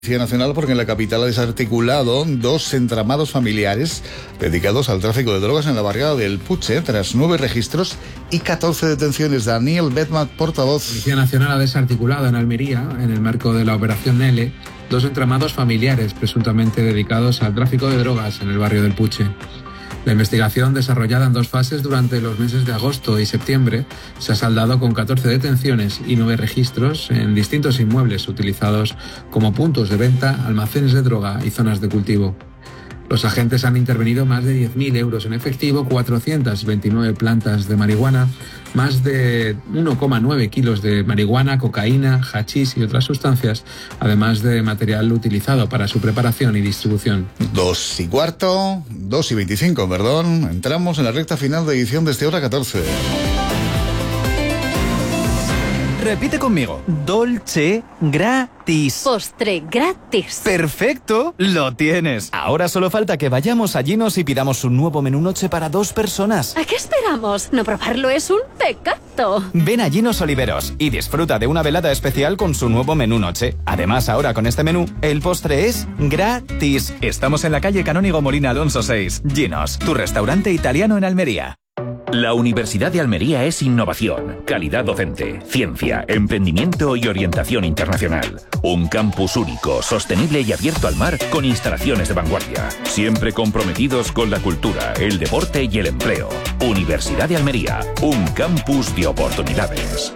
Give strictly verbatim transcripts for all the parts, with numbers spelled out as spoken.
Nacional, porque en la capital ha desarticulado dos entramados familiares dedicados al tráfico de drogas en la barriada del Puche, tras nueve registros y catorce detenciones. Daniel Bedmat, portavoz. La Policía Nacional ha desarticulado en Almería, en el marco de la operación Nele, dos entramados familiares presuntamente dedicados al tráfico de drogas en el barrio del Puche. La investigación, desarrollada en dos fases durante los meses de agosto y septiembre, se ha saldado con catorce detenciones y nueve registros en distintos inmuebles utilizados como puntos de venta, almacenes de droga y zonas de cultivo. Los agentes han intervenido más de diez mil euros en efectivo, cuatrocientas veintinueve plantas de marihuana, más de uno coma nueve kilos de marihuana, cocaína, hachís y otras sustancias, además de material utilizado para su preparación y distribución. Dos y cuarto, dos y veinticinco, perdón. Entramos en la recta final de edición de este Hora catorce. Repite conmigo. Dolce gratis. Postre gratis. ¡Perfecto! ¡Lo tienes! Ahora solo falta que vayamos a Ginos y pidamos un nuevo menú noche para dos personas. ¿A qué esperamos? No probarlo es un pecado. Ven a Ginos Oliveros y disfruta de una velada especial con su nuevo menú noche. Además, ahora con este menú, el postre es gratis. Estamos en la calle Canónigo Molina Alonso seis. Ginos, tu restaurante italiano en Almería. La Universidad de Almería es innovación, calidad docente, ciencia, emprendimiento y orientación internacional. Un campus único, sostenible y abierto al mar con instalaciones de vanguardia. Siempre comprometidos con la cultura, el deporte y el empleo. Universidad de Almería, un campus de oportunidades.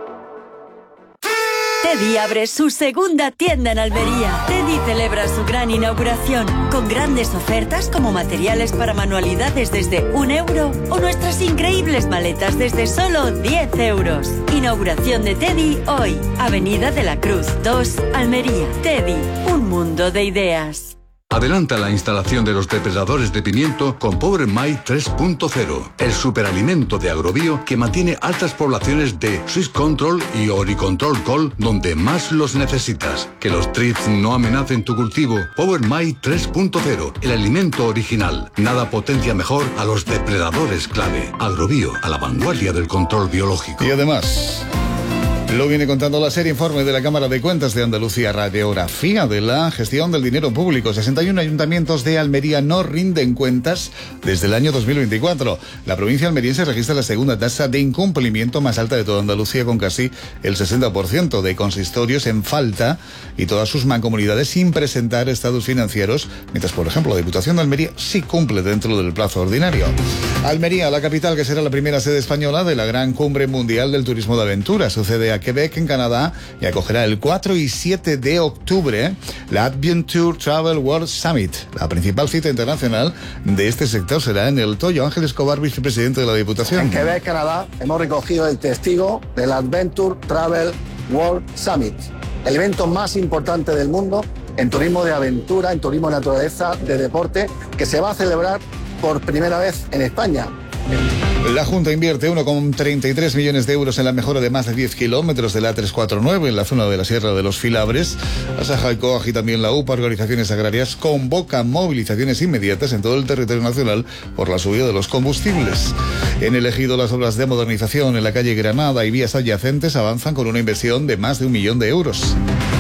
Teddy abre su segunda tienda en Almería. Teddy celebra su gran inauguración con grandes ofertas como materiales para manualidades desde un euro o nuestras increíbles maletas desde solo diez euros. Inauguración de Teddy hoy, Avenida de la Cruz dos, Almería. Teddy, un mundo de ideas. Adelanta la instalación de los depredadores de pimiento con Power My tres punto cero, el superalimento de Agrobio que mantiene altas poblaciones de Swiss Control y Oricontrol Col donde más los necesitas. Que los thrips no amenacen tu cultivo. Power My tres punto cero, el alimento original. Nada potencia mejor a los depredadores clave. Agrobio, a la vanguardia del control biológico. Y además, lo viene contando la serie Informe de la Cámara de Cuentas de Andalucía, radiografía de la gestión del dinero público. sesenta y uno ayuntamientos de Almería no rinden cuentas desde el año dos mil veinticuatro. La provincia almeriense registra la segunda tasa de incumplimiento más alta de toda Andalucía, con casi el sesenta por ciento de consistorios en falta y todas sus mancomunidades sin presentar estados financieros, mientras, por ejemplo, la Diputación de Almería sí cumple dentro del plazo ordinario. Almería, la capital, que será la primera sede española de la gran cumbre mundial del turismo de aventura, sucede a Quebec, en Canadá, y acogerá el cuatro y siete de octubre la Adventure Travel World Summit. La principal cita internacional de este sector será en el Toyo. Ángel Escobar, vicepresidente de la Diputación. En Quebec, Canadá, hemos recogido el testigo del Adventure Travel World Summit, el evento más importante del mundo en turismo de aventura, en turismo de naturaleza, de deporte, que se va a celebrar por primera vez en España. La Junta invierte uno coma treinta y tres millones de euros en la mejora de más de diez kilómetros de la A trescientos cuarenta y nueve en la zona de la Sierra de los Filabres. Asaja y Coag y también la U P A, organizaciones agrarias, convocan movilizaciones inmediatas en todo el territorio nacional por la subida de los combustibles. En el Ejido, las obras de modernización en la calle Granada y vías adyacentes avanzan con una inversión de más de un millón de euros.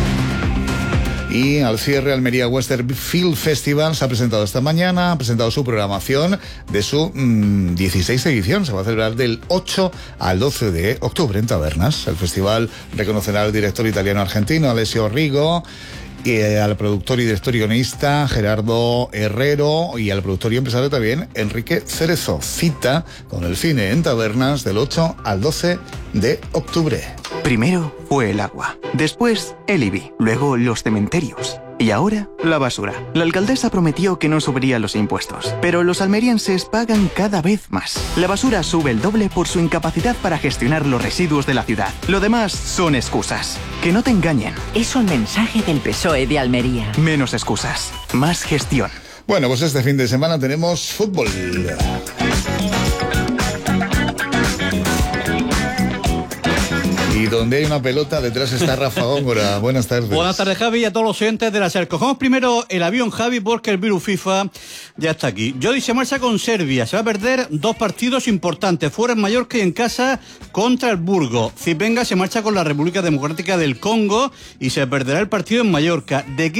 Y al cierre, Almería Western Film Festival se ha presentado esta mañana, ha presentado su programación de su mmm, dieciséis edición. Se va a celebrar del ocho al doce de octubre en Tabernas. El festival reconocerá al director italiano-argentino Alessio Rigo, y al productor y director y guionista Gerardo Herrero, y al productor y empresario también Enrique Cerezo. Cita con el cine en Tabernas del ocho al doce de octubre. Primero fue el agua, después el I B I, luego los cementerios y ahora la basura. La alcaldesa prometió que no subiría los impuestos, pero los almerienses pagan cada vez más. La basura sube el doble por su incapacidad para gestionar los residuos de la ciudad. Lo demás son excusas. Que no te engañen. Es un mensaje del P S O E de Almería. Menos excusas, más gestión. Bueno, pues este fin de semana tenemos fútbol. Y donde hay una pelota, detrás está Rafa Góngora. Buenas tardes. Buenas tardes, Javi, y a todos los oyentes de la SER. Cogemos primero el avión, Javi, porque el virus FIFA ya está aquí. Jordi se marcha con Serbia. Se va a perder dos partidos importantes, fuera en Mallorca y en casa contra el Burgos. Zivenga se marcha con la República Democrática del Congo y se perderá el partido en Mallorca. De